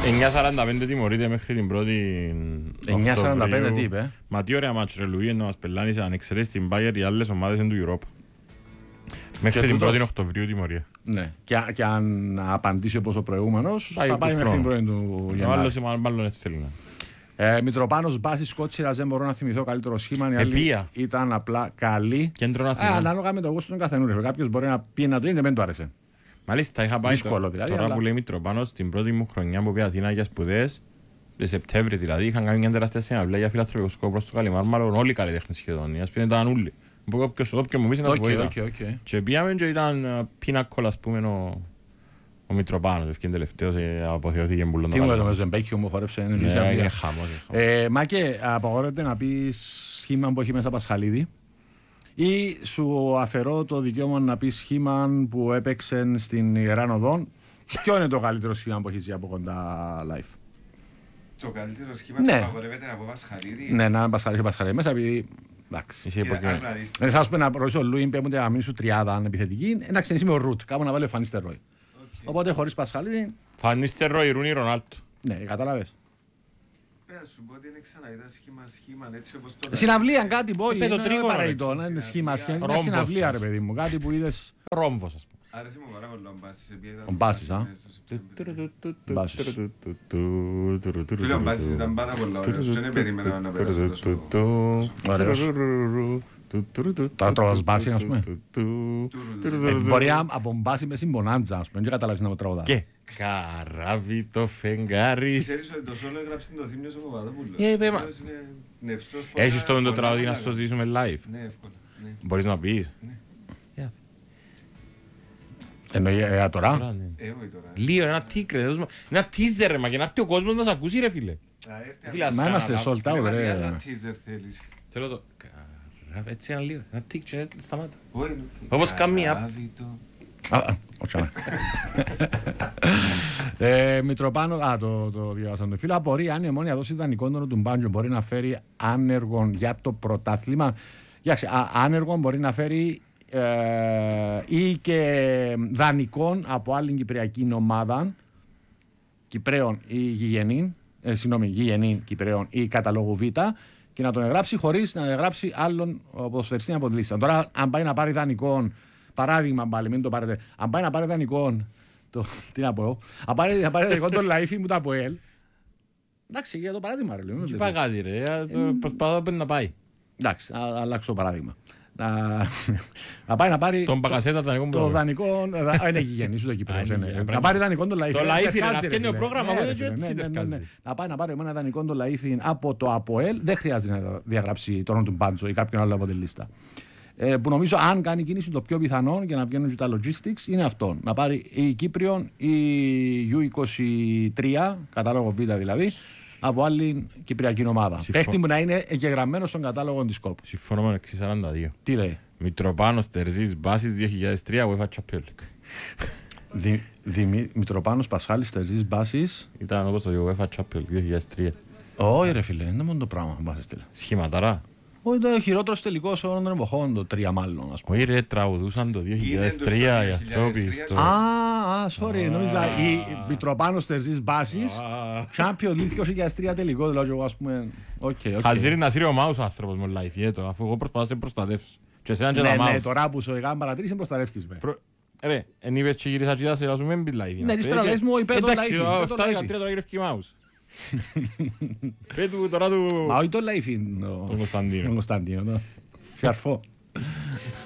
9:45 τιμωρείται μέχρι την πρώτη 9:45 τι είπε. Μα τι ωραία μάτσο ρε Λουί, να μας πελάνεις αν εξαιρέσεις την Bayern οι άλλες ομάδες είναι του Europa. Μέχρι την 1η Οκτωβρίου τιμωρία. Ναι. Και αν απαντήσει όπως ο προηγούμενος θα πάει μέχρι την 1η του Γενάρη. Ο άλλος μάλλον έτσι θέλει να. Μητροπάνος, Μπάσης, Κότσιρας, δεν μπορώ να θυμηθώ καλύτερο σχήμα. Η άλλη ήταν απλά καλή. Κέντρο Αθηνών. Ανάλογα με το γούστο του καθενού. Κάποιος μπορεί να πει να το είναι, δεν του άρεσε. Μάλιστα, είχα πάει δύσκολο, δηλαδή, τώρα αλλά... που λέει Μητροπάνος, την πρώτη μου χρονιά που πήγα Αθήνα για σπουδές, το Σεπτέμβρη δηλαδή, είχαν κάνει μια τεράστια συναυλία για φιλανθρωπικό σκοπό προς το Καλιμάρμαρο, όλοι οι καλλιτέχνες σχεδόν. Ας πούμε ήταν όλοι. Όποιον μου πεις να το βοήθα. Και πήγαμε και ήταν πίνακολ, ας πούμε, ο Μητροπάνος, ευκαιρία τελευταίος, αποθεώθηκε μπουλόν. Τι μου έδωσε, Ζεμπέκιο μου χορέψε. Είναι χαμός. Μάκε, απαγορεύεται να πεις σχήμα που έχει μέσα Πασχαλίδη ή σου αφαιρώ το δικαίωμα να πεις σχήμα που έπαιξε στην Ιεράν Οδόν. Ποιο είναι το καλύτερο σχήμα που έχεις δει από κοντά live? Το καλύτερο σχήμα που απαγορεύεται να πω Πασχαλίδη. Ναι, να Πασχαλίδη μέσα επειδή... Εντάξει. Θα σας πω να ρωτήσω ο Λούιν, πέμουν να μείνει σου τριάδα επιθετική. Εντάξει, εσύ είμαι ο Ρουτ, κάπου να βάλει ο Φανίστερ Ρόι. Οπότε χωρίς Πασχαλίδη... Φανίστερ Ρόι, Ρούνι, Ρονάλτο. Ναι, κατάλαβες. Πες σου πω ότι είναι ξαναείδα σχήμα έτσι όπως το... Συναυλία κάτι πω, είναι παραιτό, να είναι σχήμα, μια συναυλία ρε παιδί μου, κάτι που είδες... Ρόμβος ας πούμε. Άρεσε μου πάρα πολύ ο Μπάσης. Ο Μπάσης, Φίλε, ο Μπάσης ήταν πάρα πολύ ωραίος, δεν περίμενα να περάσει τόσο... Ωραίος. Τα τρώγας Μπάση, ας πούμε. Μπορεί από Μπάση με συμπονάντζα, ας πούμε, δεν καταλάβεις να με τραγουδά. Και καράβι το φεγγάρι. Ξέρεις ότι το σόλο έγραψε το Θήμιος ο Παπαδόπουλος. Έχεις το τραγουδί να στο ζήσουμε live. Ναι, εύκολα. Μπορείς να πεις. Εννοεί τώρα. Λίγο ένα τίκρε, ένα teaser ρε μα και να έρθει ο κόσμος να σ' ακούσει ρε φίλε. Μα είμαστε sold out ρε. Ένα teaser θέλεις. Θέλω το... Έτσι ένα λίγο, ένα τίκρε, σταμάτα. Όπως καμία. Όχι. Μητροπάνο, το διαβάσαμε το φίλο. Απορεί αν η Ομόνοια δώσει δανεικό του Μπάντζο μπορεί να φέρει άνεργον για το πρωτάθλημα. Άνεργον μπορεί να φέρει ή και δανεικών από άλλη κυπριακή ομάδα Κυπραίων ή Γηγενήν, Γηγενήν Κυπραίων ή καταλόγου Β και να τον εγγράψει χωρίς να εγγράψει άλλον ποδοσφαιριστή από τη λίστα. Τώρα, αν πάει να πάρει δανεικών, παράδειγμα πάλι, μην το πάρετε, αν πάει να πάρει δανεικών, τι να πω, αν πάρει δανεικών τον Λαΐφη μου το ΑΠΟΕΛ, εντάξει, για το παράδειγμα ρε. Τι πάει κάτι ρε, προσπαθώ να πάει. Εντάξει, αλλάξω το παράδειγμα. Να πάει να πάρει τον Πακασέτα το δανεικό. Είναι γηγενής ούτε Κύπρος. Να πάρει δανεικό τον Λαΐφιν. Το Λαΐφιν να φτιάχνει ο πρόγραμμα. Να πάει να πάρει ένα δανεικό τον Λαΐφιν από το ΑΠΟΕΛ. Δεν χρειάζεται να διαγράψει τον του Μπάντζο ή κάποιον άλλο από τη λίστα. Που νομίζω αν κάνει κίνηση το πιο πιθανό για να βγαίνουν και τα logistics είναι αυτό. Να πάρει η Κύπριον ή U23, κατάλογο Β δηλαδή, από άλλη κυπριακή ομάδα. Παίχτη μου να είναι εγγεγραμμένο στον κατάλογο της ΚΟΠ. Συμφωνώ με 642. Τι λέει? Μητροπάνος Τερζής Μπάσης 2003 UEFA Champions League. Μητροπάνος Πασχάλης Τερζής Μπάσης. Ήταν όπως το UEFA Champions 2003. Όχι ρε φίλε, είναι μόνο το πράγμα. Σχηματαρά. Όχι, το χειρότερος τελικός όλων των εποχών, το 3 μάλλον. Όχι ρε, τραγουδούσαν το 2003 οι ανθρώποι. Sorry, νόμιζα η Μητροπάνος Τερζής Μπάσης Champions League 2003 τελικό, δηλαδή εγώ ας πούμε. Χαζίρι να σύρει ο Μάους άνθρωπος μου live, αφού εγώ προσπαθώ να προστατεύσω. Ναι, τώρα που σου έκαναν παρατήρηση προστατεύκεις με. Ρε, εν είπες και γύρισα και θα σε μην πει live. Ναι, ύστερα λες μου, είπε το live. Εντάξει, αυτά 13 τώρα γύρευκε η Μάους. Πέτου τώρα του... Μα όχι το live είναι ο Κωνσταντίνο. Χαρφό.